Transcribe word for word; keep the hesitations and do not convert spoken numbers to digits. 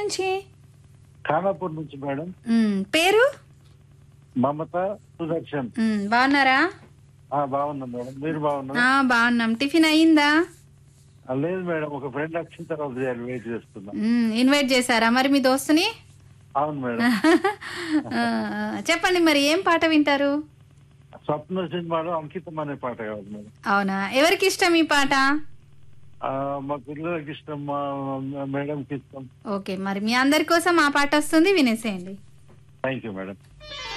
నుంచి? ఖానాపూర్ నుంచి మేడం. మ్, పేరు? మమత సుదర్శన్. మ్, బాగున్నారా? ఆ, బాగున్నాం మేడం, మీరు బాగున్నారా? ఆ, బాగున్నాం. టిఫిన్ అయ్యిందా? ఆ, లేదు మేడం, ఒక ఫ్రెండ్ వచ్చిన తర్వాత చేయాలి, వెయిట్ చేస్తున్నా. మ్, ఇన్వైట్ చేశారా మరి మీ దోస్తుని? అవును మేడం. ఆ, చెప్పండి మరి ఏం పాట వింటారు? స్వప్న సినిమాలో అంకితం అనే పాట కావాలి మేడం. అవునా, ఎవరికి ఇష్టం ఈ పాట? ఆ, మా పిల్లలకి ఇష్టం, మా మేడంకి ఇష్టం. ఓకే, మరి మీ అందరి కోసం ఆ పాట వస్తుంది, వినేసేయండి. Thank you madam.